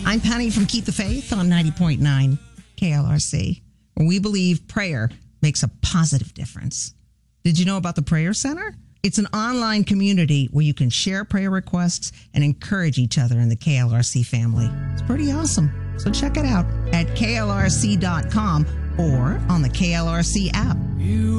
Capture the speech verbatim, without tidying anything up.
I'm Penny from Keep the Faith on ninety point nine K L R C, where we believe prayer makes a positive difference. Did you know about the Prayer Center? It's an online community where you can share prayer requests and encourage each other in the K L R C family. It's pretty awesome. So check it out at K L R C dot com or on the K L R C app. You